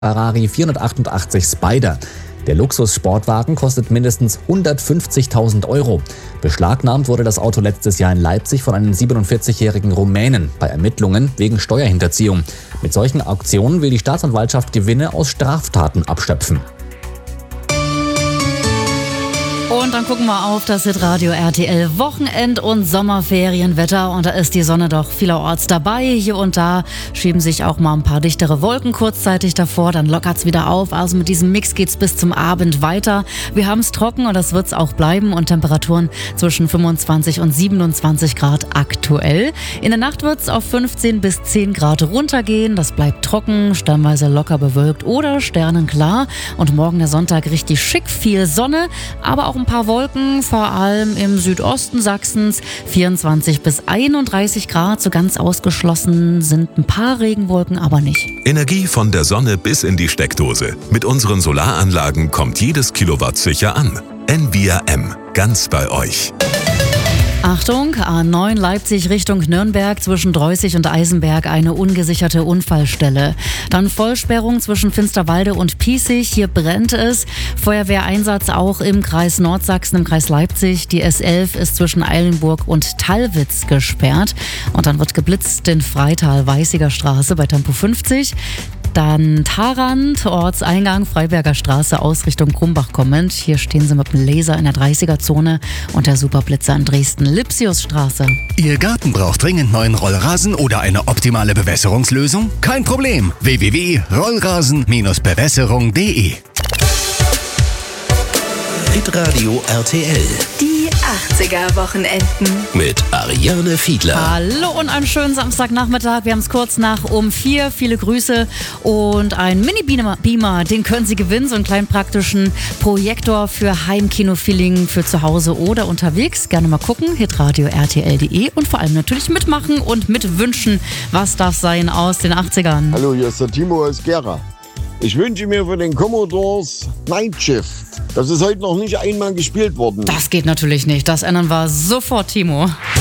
Ferrari 488 Spider. Der Luxus-Sportwagen kostet mindestens 150.000 Euro. Beschlagnahmt wurde das Auto letztes Jahr in Leipzig von einem 47-jährigen Rumänen bei Ermittlungen wegen Steuerhinterziehung. Mit solchen Auktionen will die Staatsanwaltschaft Gewinne aus Straftaten abschöpfen. Und dann gucken wir auf das Hitradio RTL Wochenend- und Sommerferienwetter. Und da ist die Sonne doch vielerorts dabei. Hier und da schieben sich auch mal ein paar dichtere Wolken kurzzeitig davor. Dann lockert's wieder auf. Also mit diesem Mix geht's bis zum Abend weiter. Wir haben's trocken und das wird's auch bleiben. Und Temperaturen zwischen 25 und 27 Grad aktuell. In der Nacht wird's auf 15 bis 10 Grad runtergehen. Das bleibt trocken, stellenweise locker bewölkt oder sternenklar. Und morgen der Sonntag richtig schick, viel Sonne, aber auch ein paar Wolken, vor allem im Südosten Sachsens, 24 bis 31 Grad, so ganz ausgeschlossen sind ein paar Regenwolken, aber nicht. Energie von der Sonne bis in die Steckdose. Mit unseren Solaranlagen kommt jedes Kilowatt sicher an. Envia M, ganz bei euch. Achtung, A9 Leipzig Richtung Nürnberg, zwischen Dreußig und Eisenberg eine ungesicherte Unfallstelle. Dann Vollsperrung zwischen Finsterwalde und Piesig, hier brennt es. Feuerwehreinsatz auch im Kreis Nordsachsen, im Kreis Leipzig. Die S11 ist zwischen Eilenburg und Tallwitz gesperrt. Und dann wird geblitzt in Freital-Weißiger Straße bei Tempo 50. Dann Tharand, Ortseingang, Freiberger Straße, Ausrichtung Krumbach kommend. Hier stehen sie mit dem Laser in der 30er-Zone und der Superblitzer in Dresden, Lipsiusstraße. Ihr Garten braucht dringend neuen Rollrasen oder eine optimale Bewässerungslösung? Kein Problem. www.rollrasen-bewässerung.de. Hitradio RTL. Die 80er-Wochenenden. Mit Ariane Fiedler. Hallo und einen schönen Samstagnachmittag. Wir haben es kurz nach um 4. Viele Grüße und ein Mini-Beamer, den können Sie gewinnen. So einen kleinen praktischen Projektor für Heimkino-Feeling für zu Hause oder unterwegs. Gerne mal gucken, hitradio rtl.de und vor allem natürlich mitmachen und mitwünschen, was darf sein aus den 80ern. Hallo, hier ist der Timo aus Gera. Ich wünsche mir für den Commodores Night Shift. Das ist heute noch nicht einmal gespielt worden. Das geht natürlich nicht. Das ändern wir sofort, Timo.